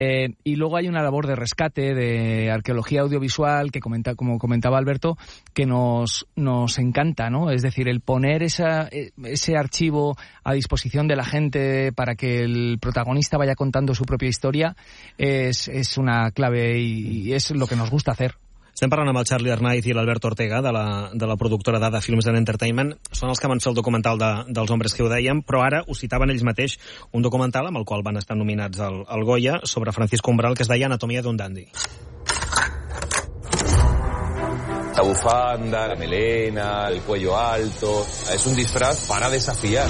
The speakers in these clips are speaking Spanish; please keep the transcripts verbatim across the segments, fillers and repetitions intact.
Eh, y luego hay una labor de rescate, de arqueología audiovisual, que comenta, como comentaba Alberto, que nos, nos encanta, ¿no? Es decir, el poner esa, ese archivo a disposición de la gente para que el protagonista vaya contando su propia historia es, es una clave y, y es lo que nos gusta hacer. Estem parlant amb el Charlie Arnaiz i l'Albert Ortega de la, de la productora Dada Films and Entertainment. Són els que van fer el documental de, dels hombres que ho dèiem, però ara ho citaven ells mateix, un documental amb el qual van estar nominats al, al Goya sobre Francisco Umbral, que es deia Anatomía de un dandy. La bufanda, la melena, el cuello alto... Es un disfraz para desafiar.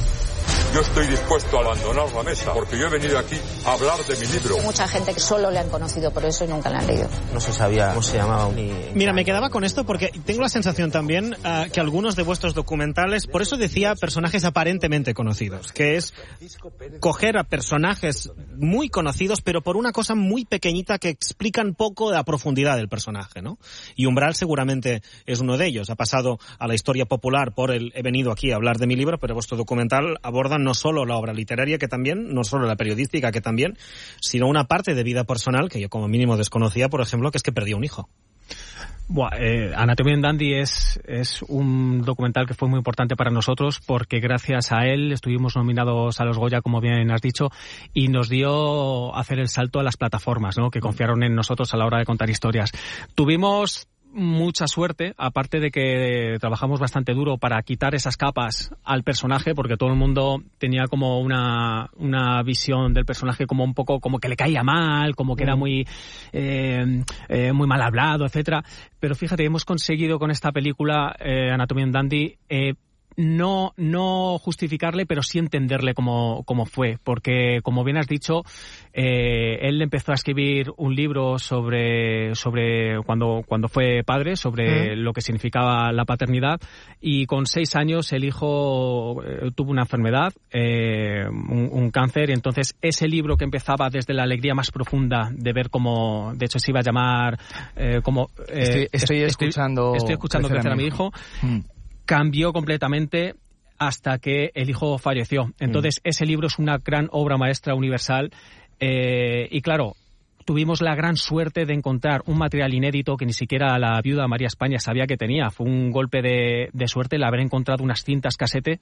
Yo estoy dispuesto a abandonar la mesa porque yo he venido aquí a hablar de mi libro. Hay mucha gente que solo le han conocido por eso y nunca le han leído. No se sabía cómo se llamaba. Ni... Mira, me quedaba con esto porque tengo la sensación también uh, que algunos de vuestros documentales, por eso decía personajes aparentemente conocidos, que es coger a personajes muy conocidos, pero por una cosa muy pequeñita que explican poco de la profundidad del personaje, ¿no? Y Umbral seguramente es uno de ellos. Ha pasado a la historia popular por el he venido aquí a hablar de mi libro, pero vuestro documental aborda no solo la obra literaria, que también, no solo la periodística, que también, sino una parte de vida personal que yo como mínimo desconocía, por ejemplo, que es que perdió un hijo. Buah, eh, Anatomía de un Dandy es, es un documental que fue muy importante para nosotros porque gracias a él estuvimos nominados a los Goya, como bien has dicho, y nos dio hacer el salto a las plataformas, ¿no?, que confiaron en nosotros a la hora de contar historias. Tuvimos mucha suerte, aparte de que trabajamos bastante duro para quitar esas capas al personaje, porque todo el mundo tenía como una, una visión del personaje como un poco, como que le caía mal, como que era muy, eh, eh, muy mal hablado, etcétera. Pero fíjate, hemos conseguido con esta película, eh, Anatomía de un Dandy, eh, no no justificarle, pero sí entenderle como, como fue, porque como bien has dicho, eh, él empezó a escribir un libro sobre sobre cuando cuando fue padre, sobre mm. lo que significaba la paternidad, y con seis años el hijo eh, tuvo una enfermedad, eh, un, un cáncer, y entonces ese libro que empezaba desde la alegría más profunda de ver cómo, de hecho se iba a llamar eh, como eh, estoy, estoy escuchando estoy escuchando crecer a mi hijo, mm. cambió completamente hasta que el hijo falleció. Entonces, mm. ese libro es una gran obra maestra universal, eh, y claro, tuvimos la gran suerte de encontrar un material inédito que ni siquiera la viuda María España sabía que tenía. Fue un golpe de, de suerte el haber encontrado unas cintas casete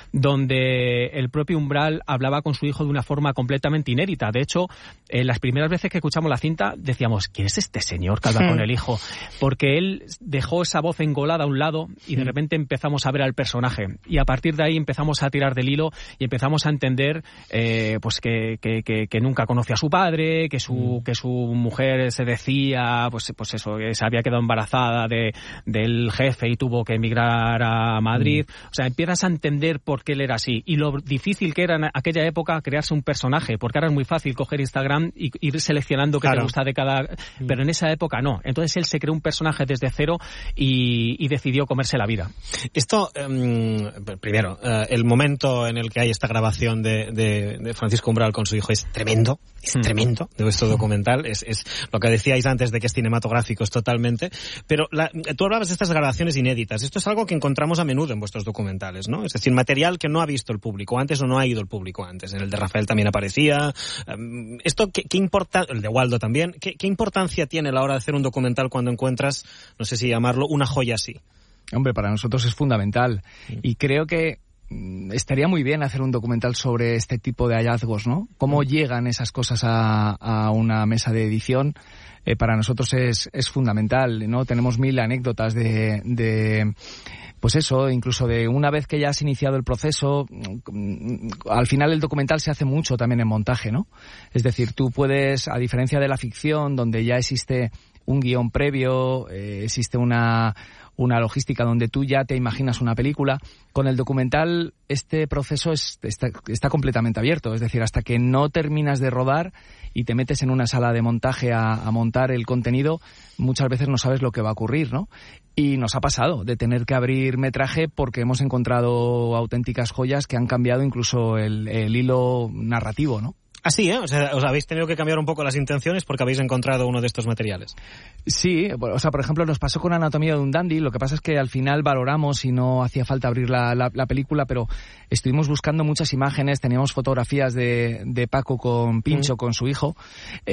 donde el propio Umbral hablaba con su hijo de una forma completamente inédita. De hecho, eh, las primeras veces que escuchamos la cinta decíamos, ¿quién es este señor que habla sí. con el hijo? Porque él dejó esa voz engolada a un lado y de sí. repente empezamos a ver al personaje. Y a partir de ahí empezamos a tirar del hilo y empezamos a entender eh, pues que, que, que, que nunca conoció a su padre, que su... Mm. que su mujer se decía, pues, pues eso, que se había quedado embarazada de, del jefe y tuvo que emigrar a Madrid. Mm. O sea, empiezas a entender por qué él era así. Y lo difícil que era en aquella época crearse un personaje, porque ahora es muy fácil coger Instagram y ir seleccionando qué claro. te gusta de cada... Mm. Pero en esa época no. Entonces él se creó un personaje desde cero y, y decidió comerse la vida. Esto, um, primero, uh, el momento en el que hay esta grabación de, de, de Francisco Umbral con su hijo es tremendo, es mm. tremendo, de vuestro documental. Es, es lo que decíais antes de que es cinematográfico, es totalmente. Pero la, tú hablabas de estas grabaciones inéditas. Esto es algo que encontramos a menudo en vuestros documentales, ¿no? Es decir, material que no ha visto el público antes o no ha ido el público antes. En el de Rafael también aparecía. Esto, ¿qué, qué importa? El de Waldo también. ¿Qué, ¿Qué importancia tiene a la hora de hacer un documental cuando encuentras, no sé si llamarlo, una joya así? Hombre, para nosotros es fundamental. Sí. Y creo que estaría muy bien hacer un documental sobre este tipo de hallazgos, ¿no? Cómo llegan esas cosas a, a una mesa de edición. Eh, para nosotros es, es fundamental, ¿no? Tenemos mil anécdotas de, de, pues eso, incluso de una vez que ya has iniciado el proceso, al final el documental se hace mucho también en montaje, ¿no? Es decir, tú puedes, a diferencia de la ficción, donde ya existe un guión previo, eh, existe una... una logística donde tú ya te imaginas una película. Con el documental este proceso es, está, está completamente abierto, es decir, hasta que no terminas de rodar y te metes en una sala de montaje a, a montar el contenido, muchas veces no sabes lo que va a ocurrir, ¿no? Y nos ha pasado de tener que abrir metraje porque hemos encontrado auténticas joyas que han cambiado incluso el, el hilo narrativo, ¿no? Así, ¿eh? O sea, os habéis tenido que cambiar un poco las intenciones porque habéis encontrado uno de estos materiales. Sí, o sea, por ejemplo, nos pasó con Anatomía de un Dandy. Lo que pasa es que al final valoramos y no hacía falta abrir la, la, la película, pero estuvimos buscando muchas imágenes, teníamos fotografías de, de Paco con Pincho, mm. con su hijo.